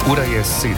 Ura je 7.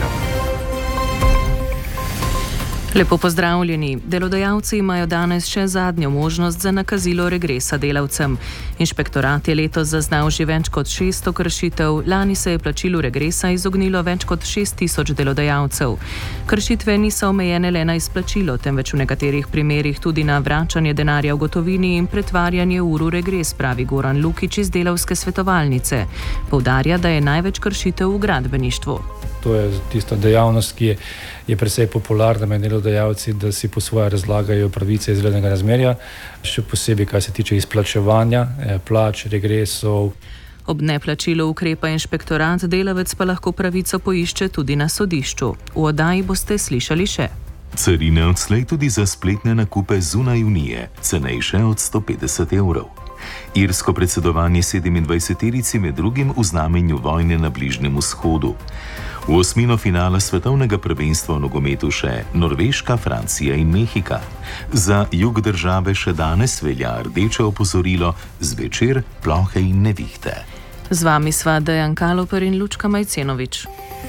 Lepo pozdravljeni. Delodajalci imajo danes še zadnjo možnost za nakazilo regresa delavcem. Inšpektorat je letos zaznal že več kot 600 kršitev, lani se je plačilu regresa izognilo več kot 6000 delodajalcev. Kršitve niso omejene le na izplačilo, temveč v nekaterih primerih tudi na vračanje denarja v gotovini in pretvarjanje ur v regres, pravi Goran Lukič iz Delavske svetovalnice. Poudarja, da je največ kršitev v gradbeništvu. To je tista dejavnost, ki je precej popularna med delodajalci, da si po svoje razlagajo pravice izrednega razmerja, še posebej, kar se tiče izplačevanja, plač, regresov. Ob neplačilu ukrepa inšpektorat, delavec pa lahko pravico poišče tudi na sodišču. V oddaji boste slišali še. Carine odslej tudi za spletne nakupe zunaj Unije, cenejše od 150 evrov. Irsko predsedovanje 27-terici med drugim v znamenju vojne na Bližnjem vzhodu. V osmino finala svetovnega prvenstva v nogometu še Norveška, Francija in Mehika. Za jug države še danes velja rdeče opozorilo, zvečer plohe in nevihte. Z vami sva Dejan Kaloper in Lučka Majcenovič.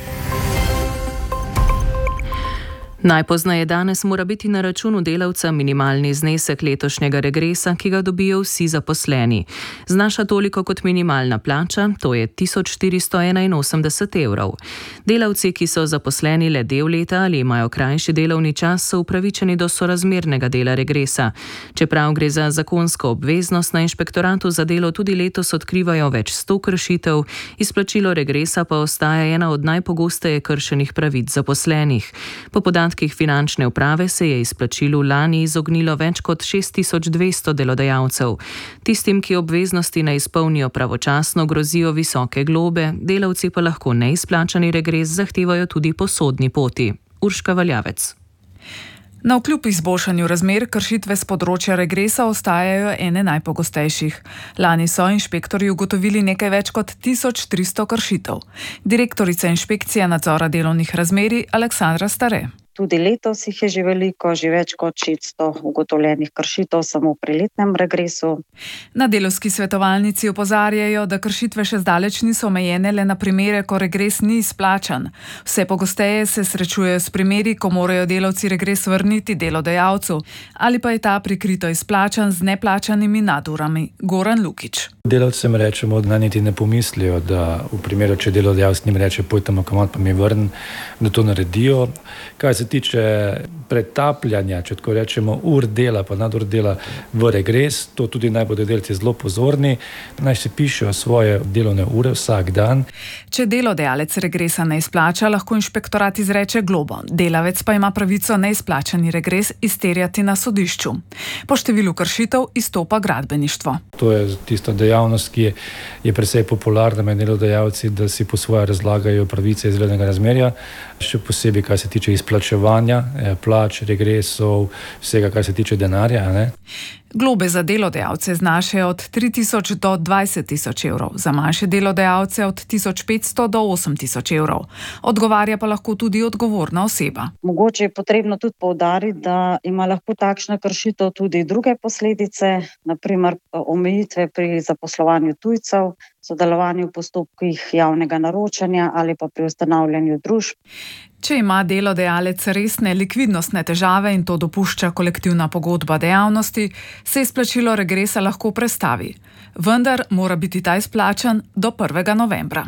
Najpozneje danes mora biti na računu delavca minimalni znesek letošnjega regresa, ki ga dobijo vsi zaposleni. Znaša toliko kot minimalna plača, to je 1481 evrov. Delavci, ki so zaposleni le del leta ali imajo krajši delovni čas, so upravičeni do sorazmernega dela regresa. Čeprav gre za zakonsko obveznost, na inšpektoratu za delo tudi letos odkrivajo več 100 kršitev, izplačilo regresa pa ostaja ena od najpogosteje kršenih pravic zaposlenih. Po podatkih finančne uprave se je izplačilu lani izognilo več kot 6200 delodajalcev. Tistim, ki obveznosti ne izpolnijo pravočasno, grozijo visoke globe, delavci pa lahko neizplačani regres zahtevajo tudi po sodni poti. Urška Valjavec. Navkljub izboljšanju razmer, kršitve s področja regresa ostajajo ene najpogostejših. Lani so inšpektorji ugotovili nekaj več kot 1300 kršitev. Direktorica inšpekcije nadzora delovnih razmerij Aleksandra Stare. Tudi letos jih je že veliko, že več kot 600 ugotovljenih kršitev samo pri letnem regresu. Na Delavski svetovalnici opozarjajo, da kršitve še zdaleč niso omejene le na primere, ko regres ni izplačan. Vse pogosteje se srečujejo s primeri, ko morajo delavci regres vrniti delodajalcu, ali pa je ta prikrito izplačan z neplačanimi nadurami. Goran Lukič. Delavcem rečemo, da niti ne pomislijo, da v primeru, če delodajalec njim reče, pojte kamor pa mi vrn, da to naredijo. Kaj se tiče pretapljanja, če tako rečemo, ur dela pa nadur dela v regres, to tudi naj bodo delavci zelo pozorni, naj si pišejo svoje delovne ure vsak dan. Če delodajalec regresa ne izplača, lahko inšpektorat izreče globo. Delavec pa ima pravico neizplačani regres izterjati na sodišču. Po številu kršitev izstopa gradbeništvo. To je tista dejavnost, ki je precej popularna med delodajalci, da si po svoje razlagajo pravice izrednega razmerja, še posebej, kar se tiče izplačevanja, plač, regresov, vsega, kar se tiče denarja, ne? Globe za delodajalce znašajo od 3000 do 20.000 evrov, za manjše delodajalce od 1500 do 8000 evrov. Odgovarja pa lahko tudi odgovorna oseba. Mogoče je potrebno tudi poudariti, da ima lahko takšna kršitev tudi druge posledice, naprimer omejitve pri zaposlovanju tujcev, sodelovanju v postopkih javnega naročanja ali pa pri ustanavljanju družb. Če ima delodajalec resne likvidnostne težave in to dopušča kolektivna pogodba dejavnosti, se izplačilo regresa lahko prestavi. Vendar mora biti ta izplačan do 1. novembra.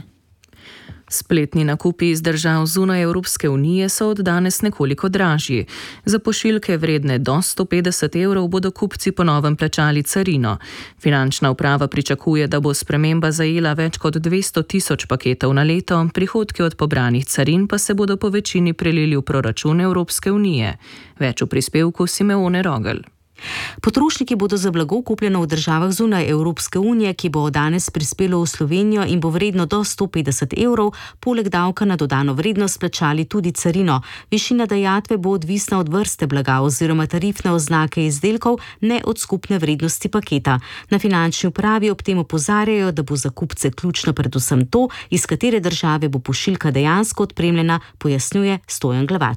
Spletni nakupi iz držav zunaj Evropske unije so od danes nekoliko dražji. Za pošiljke vredne do 150 evrov bodo kupci po novem plačali carino. Finančna uprava pričakuje, da bo sprememba zajela več kot 200 000 paketov na leto, prihodki od pobranih carin pa se bodo po večini prelili v proračun Evropske unije. Več v prispevku Simeone Rogel. Potrošniki bodo za blago kupljeno v državah zunaj Evropske unije, ki bo danes prispelo v Slovenijo in bo vredno do 150 evrov, poleg davka na dodano vrednost plačali tudi carino. Višina dajatve bo odvisna od vrste blaga oziroma tarifne oznake izdelkov, ne od skupne vrednosti paketa. Na finančni upravi ob tem opozarjajo, da bo za kupce ključno predvsem to, iz katere države bo pošiljka dejansko odpremljena, pojasnjuje Stojan Glavač.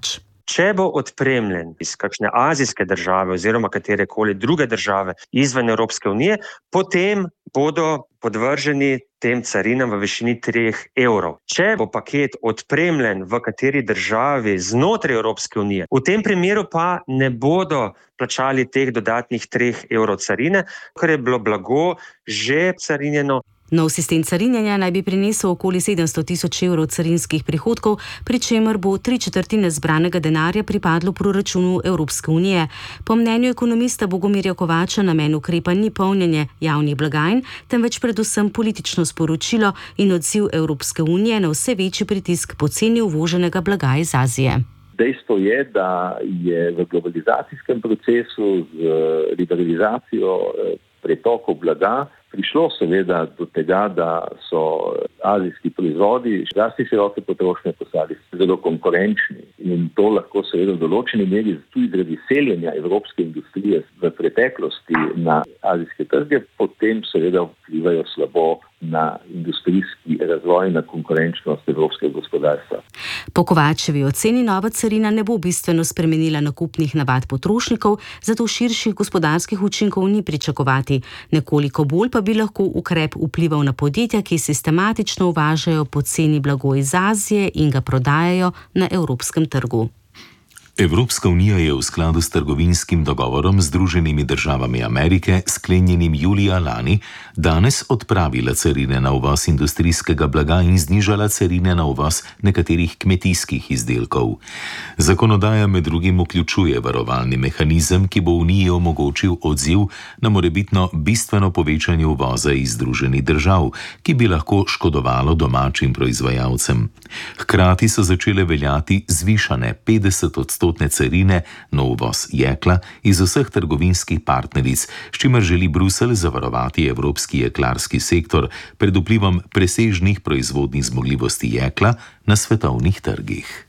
Če bo odpremljen iz kakšne azijske države oziroma katerekoli druge države izven Evropske unije, potem bodo podvrženi tem carinam v višini 3 evrov. Če bo paket odpremljen v kateri državi znotraj Evropske unije, v tem primeru pa ne bodo plačali teh dodatnih 3 evrov carine, ker je bilo blago že carinjeno. Nov sistem carinjenja naj bi prinesel okoli 700 tisoč evrov carinskih prihodkov, pri čemer bo 3/4 zbranega denarja pripadlo proračunu Evropske unije. Po mnenju ekonomista Bogomirja Kovača namen ukrepa ni polnjenje javnih blagajn, temveč predvsem politično sporočilo in odziv Evropske unije na vse večji pritisk poceni uvoženega blaga iz Azije. Dejstvo je, da je v globalizacijskem procesu z liberalizacijo pretokov blaga prišlo seveda do tega, da so azijski proizvodi, zlasti široke potrošnje, postali zelo konkurenčni in to lahko seveda v določeni meri tudi zaradi seljenja evropske industrije v preteklosti na azijske trge, potem seveda vplivajo slabo na industrijski razvoj, na konkurenčnost evropskega gospodarstva. Po Kovačevi oceni nova carina ne bo bistveno spremenila nakupnih navad potrošnikov, zato širših gospodarskih učinkov ni pričakovati. Nekoliko bolj pa bi lahko ukrep vplival na podjetja, ki sistematično uvažajo poceni blago iz Azije in ga prodajajo na evropskem trgu. Evropska unija je v skladu s trgovinskim dogovorom z Združenimi državami Amerike, sklenjenim julija lani, danes odpravila carine na uvoz industrijskega blaga in znižala carine na uvoz nekaterih kmetijskih izdelkov. Zakonodaja med drugim vključuje varovalni mehanizem, ki bo Uniji omogočil odziv na morebitno bistveno povečanje uvoza iz Združenih držav, ki bi lahko škodovalo domačim proizvajalcem. Hkrati so začele veljati zvišane 50% carine na uvoz jekla iz vseh trgovinskih partneric, s čimer želi Bruselj zavarovati evropski jeklarski sektor pred vplivom presežnih proizvodnih zmogljivosti jekla na svetovnih trgih.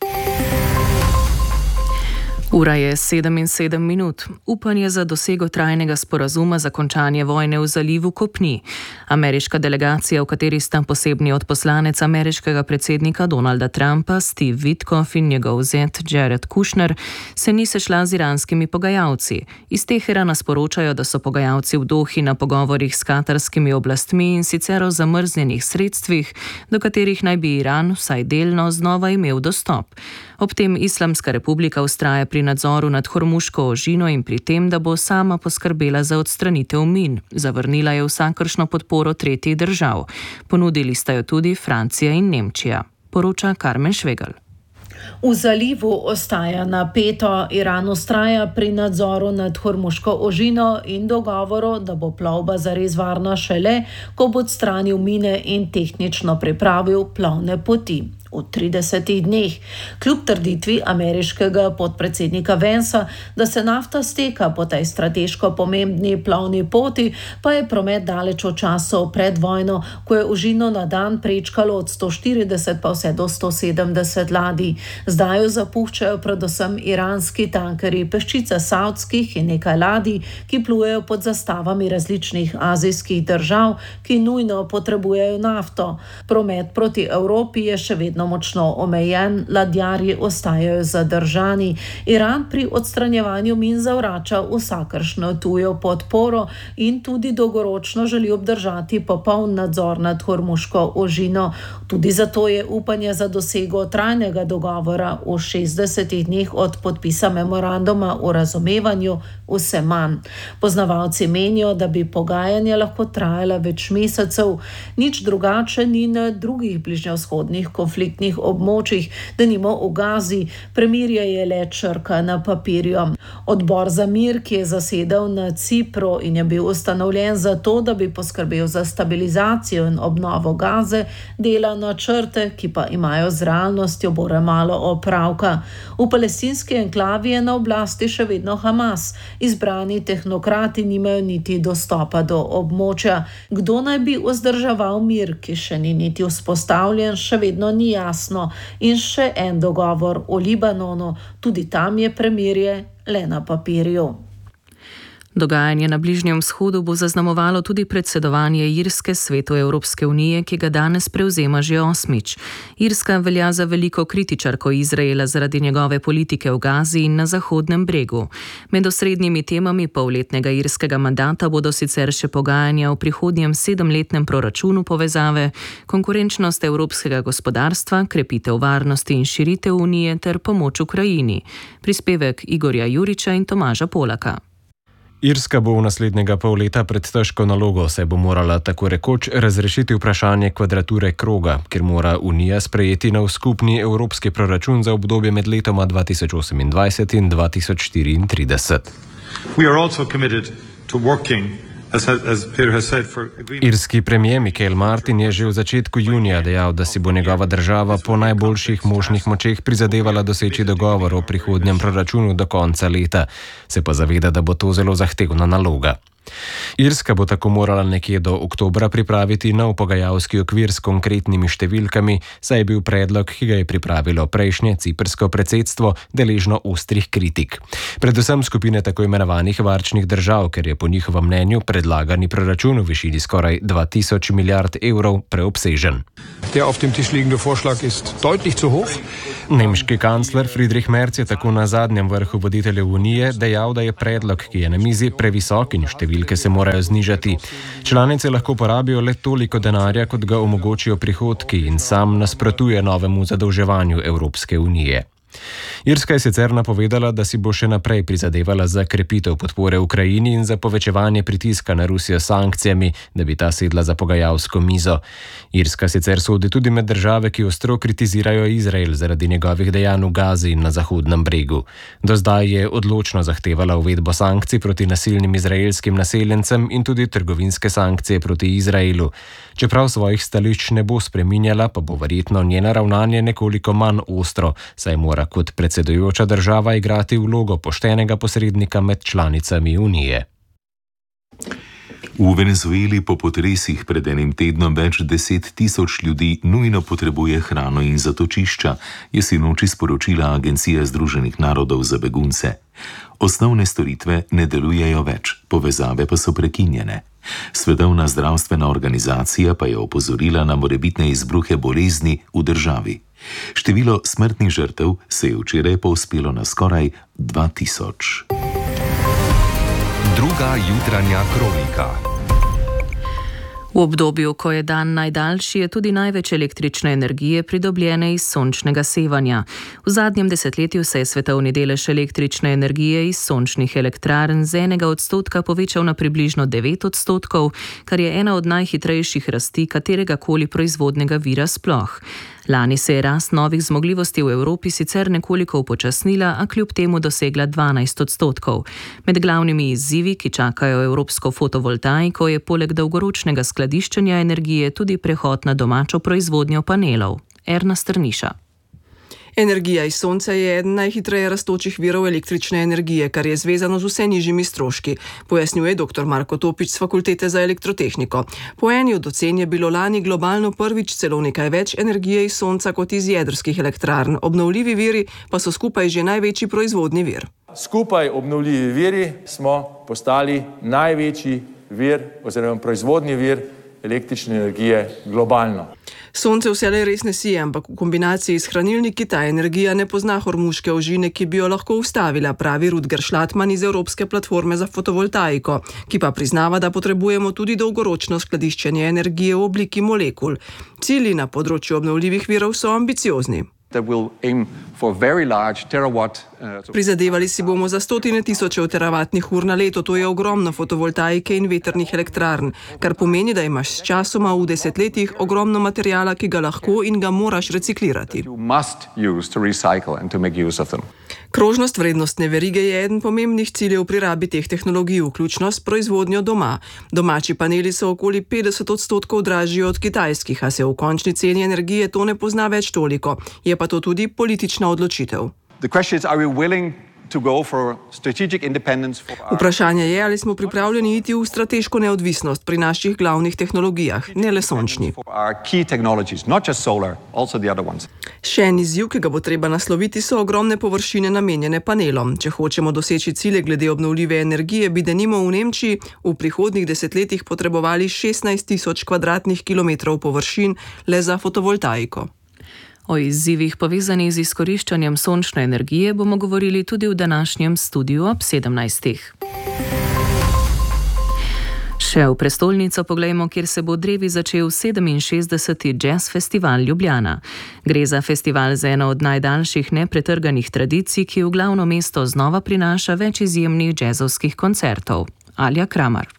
Ura je 7:07. Upanje za dosego trajnega sporazuma za končanje vojne v zalivu kopni. Ameriška delegacija, v kateri sta posebni odposlanec ameriškega predsednika Donalda Trumpa, Steve Witkoff in njegov zet Jared Kushner, se ni sešla z iranskimi pogajalci. Iz Teherana sporočajo, da so pogajalci v Dohi na pogovorih s katarskimi oblastmi in sicer o zamrznjenih sredstvih, do katerih naj bi Iran vsaj delno znova imel dostop. Ob tem Islamska republika vztraja pri nadzoru nad Hormuško ožino in pri tem, da bo sama poskrbela za odstranitev min. Zavrnila je vsakršno podporo tretjih držav. Ponudili sta jo tudi Francija in Nemčija. Poroča Karmen Švegelj. V zalivu ostaja napeto, Iran vztraja pri nadzoru nad Hormuško ožino in dogovoru, da bo plovba zares varna šele, ko bo odstranil mine in tehnično pripravil plovne poti. V 30 dneh. Kljub trditvi ameriškega podpredsednika Vansa, da se nafta steka po tej strateško pomembni plovni poti, pa je promet daleč od časov pred vojno, ko je ožino na dan prečkalo od 140 pa vse do 170 ladij. Zdaj jo zapuščajo predvsem iranski tankerji, peščica savdskih in nekaj ladij, ki plujejo pod zastavami različnih azijskih držav, ki nujno potrebujejo nafto. Promet proti Evropi je še vedno močno omejen, ladjarji ostajajo zadržani. Iran pri odstranjevanju min zavrača vsakršno tujo podporo in tudi dolgoročno želi obdržati popoln nadzor nad Hormuško ožino. Tudi zato je upanje za dosego trajnega dogovora v 60 dneh od podpisa memoranduma o razumevanju vse manj. Poznavalci menijo, da bi pogajanja lahko trajala več mesecev. Nič drugače ni na drugih bližnjevzhodnih konfliktnih območjih, denimo v Gazi. Premirje je le črka na papirju. Odbor za mir, ki je zasedal na Cipru in je bil ustanovljen zato, da bi poskrbel za stabilizacijo in obnovo Gaze, dela načrte, ki pa imajo z realnostjo bore malo opravka. V palestinski enklavi je na oblasti še vedno Hamas. Izbrani tehnokrati nimajo niti dostopa do območja. Kdo naj bi vzdrževal mir, ki še ni niti vzpostavljen, še vedno ni jasno. In še en dogovor o Libanonu, tudi tam je premirje le na papirju. Dogajanje na Bližnjem vzhodu bo zaznamovalo tudi predsedovanje Irske Svetu Evropske unije, ki ga danes prevzema že 8. Irska velja za veliko kritičarko Izraela zaradi njegove politike v Gazi in na Zahodnem bregu. Med osrednjimi temami polletnega irskega mandata bodo sicer še pogajanja o prihodnjem 7-letnem proračunu povezave, konkurenčnost evropskega gospodarstva, krepitev varnosti in širitev unije ter pomoč Ukrajini. Prispevek Igorja Juriča in Tomaža Polaka. Irska bo v naslednjega pol leta pred težko nalogo, saj bo morala tako rekoč razrešiti vprašanje kvadrature kroga, ker mora Unija sprejeti nov skupni evropski proračun za obdobje med letoma 2028 in 2034. Irski premijer Michael Martin je že v začetku junija dejal, da si bo njegova država po najboljših možnih močeh prizadevala doseči dogovor o prihodnjem proračunu do konca leta, se pa zaveda, da bo to zelo zahtevna naloga. Irska bo tako morala nekje do oktobra pripraviti nov pogajalski okvir s konkretnimi številkami, saj je bil predlog, ki ga je pripravilo prejšnje ciprsko predsedstvo, deležno ostrih kritik. Predvsem skupine tako imenovanih varčnih držav, ker je po njihovem mnenju predlagani proračun v višini skoraj 2000 milijard evrov preobsežen. Nemški kancler Friedrich Merz je tako na zadnjem vrhu voditeljev Unije dejal, da je predlog, ki je na mizi, previsok in številke se morajo znižati. Članice lahko porabijo le toliko denarja, kot ga omogočijo prihodki, in sam nasprotuje novemu zadolževanju Evropske unije. Irska je sicer napovedala, da si bo še naprej prizadevala za krepitev podpore Ukrajini in za povečevanje pritiska na Rusijo s sankcijami, da bi ta sedla za pogajalsko mizo. Irska sicer sodi tudi med države, ki ostro kritizirajo Izrael zaradi njegovih dejanj v Gazi in na Zahodnem bregu. Do zdaj je odločno zahtevala uvedbo sankcij proti nasilnim izraelskim naseljencem in tudi trgovinske sankcije proti Izraelu. Čeprav svojih stališč ne bo spreminjala, pa bo verjetno njeno ravnanje nekoliko manj ostro, saj mora kot predsedujoča država igrati vlogo poštenega posrednika med članicami Unije. V Venezueli po potresih pred enim tednom več 10 000 ljudi nujno potrebuje hrano in zatočišča, je sinoči sporočila Agencija Združenih narodov za begunce. Osnovne storitve ne delujejo več, povezave pa so prekinjene. Svetovna zdravstvena organizacija pa je opozorila na morebitne izbruhe bolezni v državi. Število smrtnih žrtev se je včeraj povzpelo na skoraj 2000. Druga jutranja kronika. V obdobju, ko je dan najdaljši, je tudi največ električne energije pridobljene iz sončnega sevanja. V zadnjem desetletju se je svetovni delež električne energije iz sončnih elektrarn z 1% povečal na približno 9%, kar je ena od najhitrejših rasti kateregakoli proizvodnega vira sploh. Lani se je rast novih zmogljivosti v Evropi sicer nekoliko upočasnila, a kljub temu dosegla 12%. Med glavnimi izzivi, ki čakajo evropsko fotovoltaiko, je poleg dolgoročnega skladiščenja energije tudi prehod na domačo proizvodnjo panelov. Erna Strniša. Energija iz sonca je eden najhitreje rastočih virov električne energije, kar je zvezano z vse nižjimi stroški, pojasnjuje dr. Marko Topič z Fakultete za elektrotehniko. Po eni od ocen je bilo lani globalno prvič celo nekaj več energije iz sonca kot iz jedrskih elektrarn. Obnovljivi viri pa so skupaj že največji proizvodni vir. Skupaj obnovljivi viri smo postali največji vir oziroma proizvodni vir električne energije globalno. Sonce vselej res ne sije, ampak v kombinaciji s hranilniki ta energija ne pozna hormuške ožine, ki bi jo lahko ustavila, pravi Rudger Šlatman iz Evropske platforme za fotovoltaiko, ki pa priznava, da potrebujemo tudi dolgoročno skladiščenje energije v obliki molekul. Cilji na področju obnovljivih virov so ambiciozni. Prizadevali si bomo za stotine tisočev teravatnih ur na leto, to je ogromno fotovoltaike in vetrnih elektrarn, kar pomeni, da imaš s časoma v desetletjih ogromno materijala, ki ga lahko in ga moraš reciklirati. Krožnost vrednostne verige je eden pomembnih ciljev pri rabi teh tehnologij, vključno s proizvodnjo doma. Domači paneli so okoli 50% dražji od kitajskih, a se v končni ceni energije to ne pozna več toliko. Je pa to tudi politična odločitev. Vprašanje je, ali smo pripravljeni iti v strateško neodvisnost pri naših glavnih tehnologijah, ne le sončni. Še en izziv, ki ga bo treba nasloviti, so ogromne površine namenjene panelom. Če hočemo doseči cilje glede obnovljive energije, bi denimo v Nemčiji v prihodnjih desetletjih potrebovali 16.000 kvadratnih kilometrov površin le za fotovoltaiko. O izzivih povezanih z izkoriščanjem sončne energije bomo govorili tudi v današnjem studiu ob 17. Še v prestolnico poglejmo, kjer se bo drevi začel 67. Jazz Festival Ljubljana. Gre za festival z eno od najdaljših nepretrganih tradicij, ki v glavno mesto znova prinaša več izjemnih jazzovskih koncertov. Alja Kramar.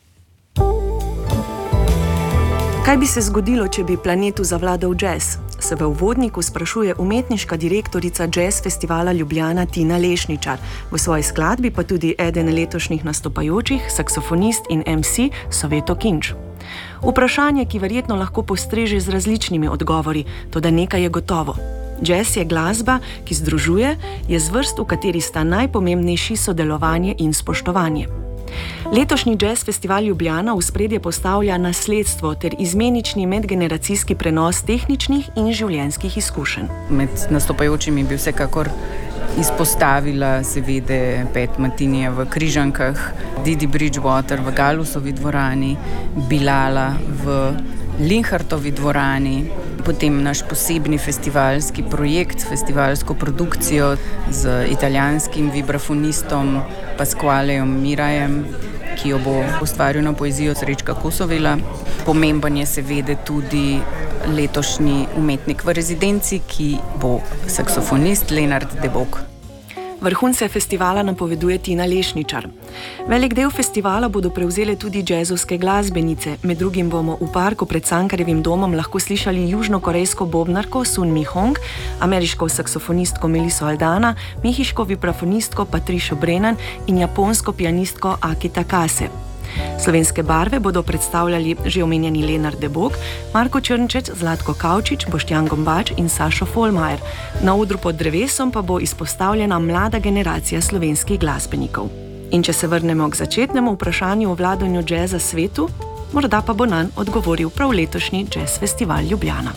Kaj bi se zgodilo, če bi planetu zavladal jazz? Se v uvodniku sprašuje umetniška direktorica Jazz Festivala Ljubljana Tina Lešničar. V svoji skladbi pa tudi eden letošnjih nastopajočih, saksofonist in MC Soveto Kinč. Vprašanje, ki verjetno lahko postreže z različnimi odgovori, toda nekaj je gotovo. Jazz je glasba, ki združuje, je zvrst, v kateri sta najpomembnejši sodelovanje in spoštovanje. Letošnji Jazz Festival Ljubljana v ospredje postavlja nasledstvo ter izmenični medgeneracijski prenos tehničnih in življenjskih izkušenj. Med nastopajočimi bi vsekakor izpostavila seveda Pat Metinija v Križankah, Didi Bridgewater v Galusovi dvorani, Bilala v Linhartovi dvorani, potem naš posebni festivalski projekt, festivalsko produkcijo z italijanskim vibrafonistom Pasqualejem Mirajem, ki jo bo ustvaril na poezijo Srečka Kosovela. Pomemben je seveda tudi letošnji umetnik v rezidenci, ki bo saksofonist Lenard Debok. Vrhunce festivala napoveduje Tina Lešničar. Velik del festivala bodo prevzele tudi jazzovske glasbenice. Med drugim bomo v parku pred Cankarjevim domom lahko slišali južnokorejsko bobnarko Sun Mi Hong, ameriško saksofonistko Meliso Aldana, mehiško vibrafonistko Patricio Brennan in japonsko pianistko Aki Takase. Slovenske barve bodo predstavljali že omenjeni Lenard Debok, Marko Črnčec, Zlatko Kavčič, Boštjan Gombač in Sašo Folmajer. Na odru pod drevesom pa bo izpostavljena mlada generacija slovenskih glasbenikov. In če se vrnemo k začetnemu vprašanju o vladanju jazza svetu, morda pa bo nanj odgovoril prav letošnji Jazz Festival Ljubljana.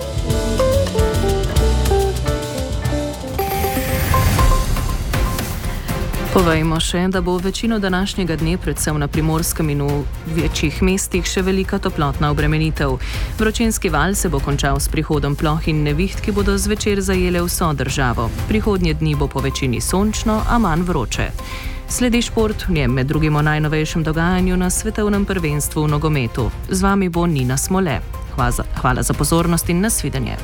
Povejmo še, da bo večino današnjega dne, predvsem na Primorskem in v večjih mestih, še velika toplotna obremenitev. Vročinski val se bo končal s prihodom ploh in neviht, ki bodo zvečer zajele vso državo. Prihodnje dni bo po večini sončno, a manj vroče. Sledi šport, v njem med drugim o najnovejšem dogajanju na svetovnem prvenstvu v nogometu. Z vami bo Nina Smole. Hvala za pozornost in nasvidenje.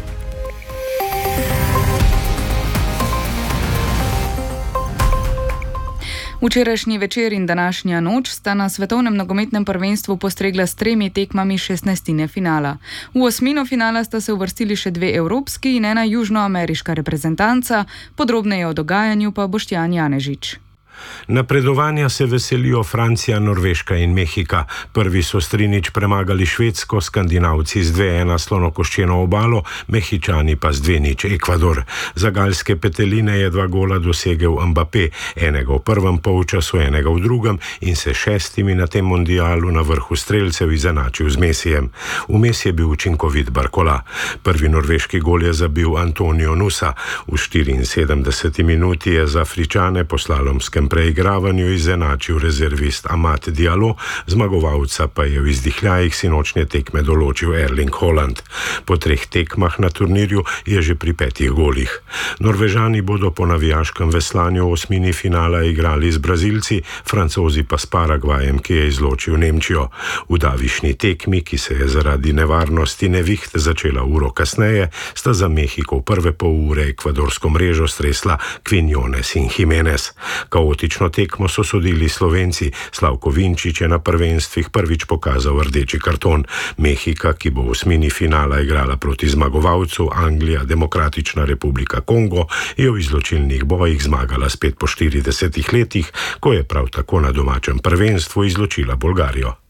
Včerajšnji večer in današnja noč sta na svetovnem nogometnem prvenstvu postregla s 3 tekmami 16. finala. V osmino finala sta se uvrstili še 2 evropski in ena južnoameriška reprezentanca, podrobneje o dogajanju pa Boštjan Janežič. Napredovanja se veselijo Francija, Norveška in Mehika. Prvi so 3-0 premagali Švedsko, Skandinavci z 2-1 slonokoščeno obalo, Mehičani pa z 2-0 Ekvador. Za galske peteline je 2 gola dosegel Mbappé, enega v prvem polčasu, enega v drugem in se 6 na tem mondialu na vrhu strelcev izenačil z Mesijem. Vmes je bil učinkovit Barcola. Prvi norveški gol je zabil Antonio Nusa. V 74 minuti je za Afričane po slalomskem preigravanju izenačil rezervist Amad Diallo, zmagovalca pa je v izdihljajih sinočnje tekme določil Erling Haaland. Po 3 tekmah na turnirju je že pri 5 golih. Norvežani bodo po navijaškem veslanju v osmini finala igrali z Brazilci, Francozi pa s Paragvajem, ki je izločil Nemčijo. V davišni tekmi, ki se je zaradi nevarnosti neviht začela uro kasneje, sta za Mehiko prve pol ure ekvadorsko mrežo stresla Quinones in Jimenez. Kaotično tekmo so sodili Slovenci. Slavko Vinčič je na prvenstvih prvič pokazal rdeči karton. Mehika, ki bo v osmini finala igrala proti zmagovalcu Anglija, Demokratična republika Kongo, je v izločilnih bojih zmagala spet po 40 letih, ko je prav tako na domačem prvenstvu izločila Bolgarijo.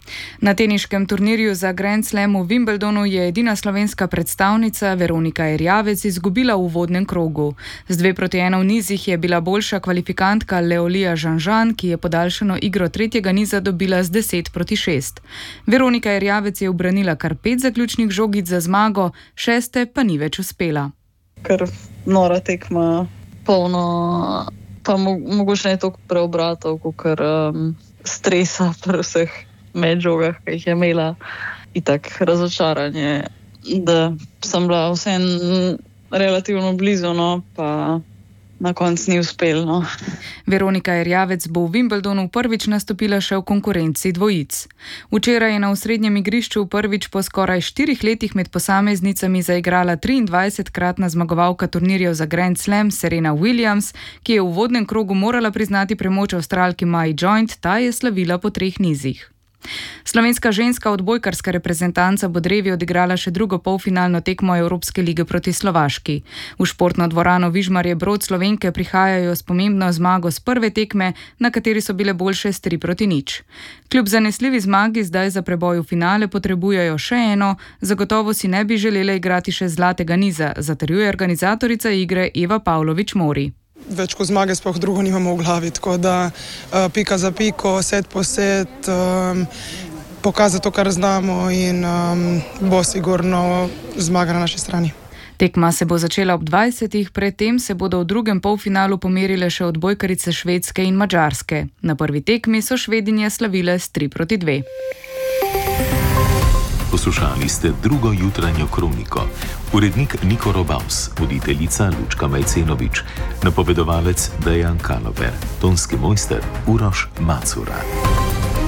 Na teniškem turnirju za Grand Slam v Wimbledonu je edina slovenska predstavnica Veronika Erjavec izgubila v uvodnem krogu. Z 2-1 v nizih je bila boljša kvalifikantka Leolija Žanžan, ki je podaljšano igro tretjega niza dobila z 10-6. Veronika Erjavec je ubranila kar 5 zaključnih žogic za zmago, 6. pa ni več uspela. Ker nora tekma, polno, pa mogoče ne toliko preobratov, kot stresa pri vseh medžogah, ki jih je imela, itak razočaranje, da sem bila vseeno relativno blizu, no, pa na koncu ni uspel. No. Veronika Erjavec bo v Wimbledonu prvič nastopila še v konkurenci dvojic. Včeraj je na osrednjem igrišču prvič po skoraj 4 letih med posameznicami zaigrala 23-kratna zmagovalka turnirjev za Grand Slam Serena Williams, ki je v uvodnem krogu morala priznati premoč Avstralki Mai Joint, ta je slavila po 3 nizih. Slovenska ženska odbojkarska reprezentanca bo drevi odigrala še drugo polfinalno tekmo Evropske lige proti Slovaški. V športno dvorano Vižmarje Brod Slovenke prihajajo s pomembno zmago z prve tekme, na kateri so bile boljše s 3-0. Kljub zanesljivi zmagi zdaj za preboj v finale potrebujejo še eno, zagotovo si ne bi želele igrati še zlatega niza, zatrjuje organizatorica igre Eva Pavlović-Mori. Več kot zmage, sploh drugo nimamo v glavi, tako da pika za piko, set po set, pokazati to, kar znamo in bo sigurno zmaga na naši strani. Tekma se bo začela ob 20. Predtem se bodo v drugem polfinalu pomerile še odbojkarice Švedske in Madžarske. Na prvi tekmi so Švedinje slavile s 3-2. Poslušali ste drugo jutranjo kroniko. Urednik Niko Robavs, voditeljica Lučka Majcenović, napovedovalec Dejan Kaloper, tonski mojster Uroš Macura.